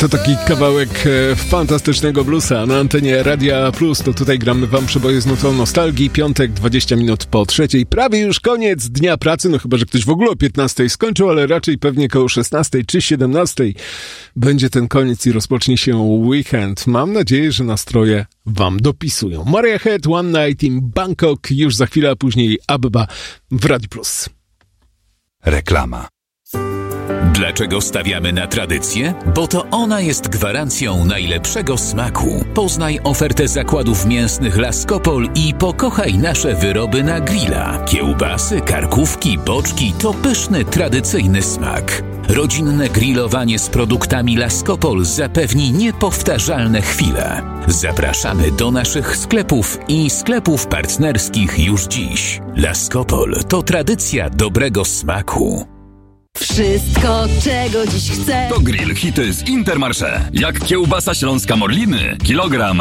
To taki kawałek fantastycznego bluesa na antenie Radia Plus. To tutaj gramy wam przeboje z nutą nostalgii. Piątek, 20 minut po 3:00. Prawie już koniec dnia pracy. No chyba, że ktoś w ogóle o 15:00 skończył, ale raczej pewnie koło 16:00 czy 17:00 będzie ten koniec i rozpocznie się weekend. Mam nadzieję, że nastroje wam dopisują. Mariah Head, One Night in Bangkok. Już za chwilę, a później Abba w Radiu Plus. Reklama. Dlaczego stawiamy na tradycję? Bo to ona jest gwarancją najlepszego smaku. Poznaj ofertę zakładów mięsnych Laskopol i pokochaj nasze wyroby na grilla. Kiełbasy, karkówki, boczki to pyszny, tradycyjny smak. Rodzinne grillowanie z produktami Laskopol zapewni niepowtarzalne chwile. Zapraszamy do naszych sklepów i sklepów partnerskich już dziś. Laskopol to tradycja dobrego smaku. Wszystko, czego dziś chcę. To grill hity z Intermarché. Jak kiełbasa śląska Morliny, kilogram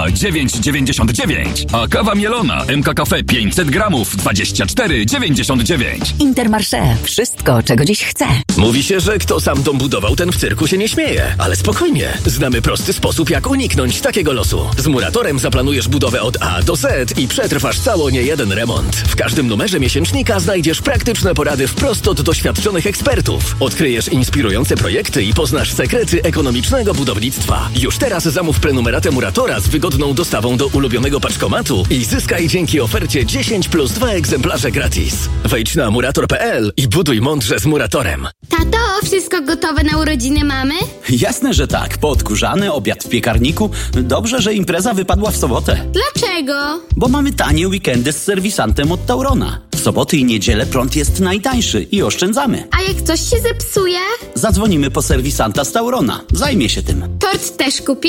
9,99. A kawa mielona MK Cafe 500 gramów 24,99. Intermarché. Wszystko, czego dziś chcę. Mówi się, że kto sam dom budował, ten w cyrku się nie śmieje. Ale spokojnie. Znamy prosty sposób, jak uniknąć takiego losu. Z Muratorem zaplanujesz budowę od A do Z i przetrwasz cało niejeden remont. W każdym numerze miesięcznika znajdziesz praktyczne porady wprost od doświadczonych ekspertów. Odkryjesz inspirujące projekty i poznasz sekrety ekonomicznego budownictwa. Już teraz zamów prenumeratę Muratora z wygodną dostawą do ulubionego paczkomatu i zyskaj dzięki ofercie 10+2 egzemplarze gratis. Wejdź na murator.pl i buduj mądrze z Muratorem. Tato, wszystko gotowe na urodziny mamy? Jasne, że tak. Poodkurzany, obiad w piekarniku. Dobrze, że impreza wypadła w sobotę. Dlaczego? Bo mamy tanie weekendy z serwisantem od Taurona. W soboty i niedzielę prąd jest najtańszy i oszczędzamy. A jak coś się zepsuje? Zadzwonimy po serwisanta z Taurona. Zajmie się tym. Tort też kupi?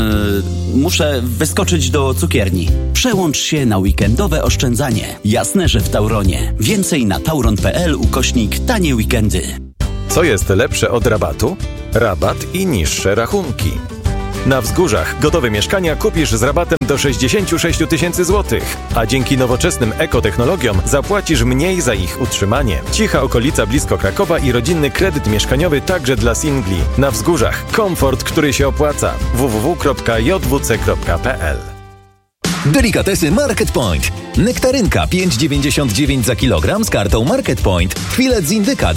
Muszę wyskoczyć do cukierni. Przełącz się na weekendowe oszczędzanie. Jasne, że w Tauronie. Więcej na tauron.pl/tanie weekendy. Co jest lepsze od rabatu? Rabat i niższe rachunki. Na Wzgórzach gotowe mieszkania kupisz z rabatem do 66 000 złotych, a dzięki nowoczesnym ekotechnologiom zapłacisz mniej za ich utrzymanie. Cicha okolica blisko Krakowa i rodzinny kredyt mieszkaniowy także dla singli. Na Wzgórzach komfort, który się opłaca. www.jwc.pl. Delikatesy Market Point. Nektarynka 5,99 za kilogram z kartą Market Point. Filet z indyka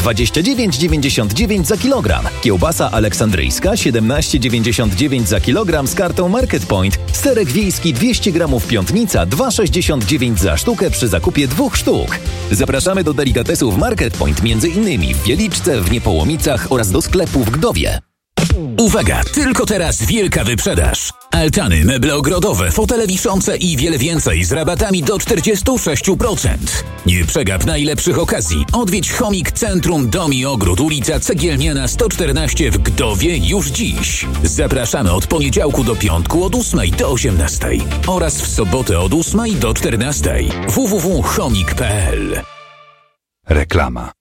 29,99 za kilogram. Kiełbasa aleksandryjska 17,99 za kilogram z kartą Market Point. Serek wiejski 200 gramów Piątnica 2,69 za sztukę przy zakupie 2 sztuk. Zapraszamy do delikatesów Market Point m.in. w Wieliczce, w Niepołomicach oraz do sklepu w Gdowie. Uwaga, tylko teraz wielka wyprzedaż. Altany, meble ogrodowe, fotele wiszące i wiele więcej z rabatami do 46%. Nie przegap najlepszych okazji. Odwiedź Chomik Centrum Dom i Ogród, ulica Cegielniana 114 w Gdowie już dziś. Zapraszamy od poniedziałku do piątku od 8 do 18 oraz w sobotę od 8 do 14. www.chomik.pl. Reklama.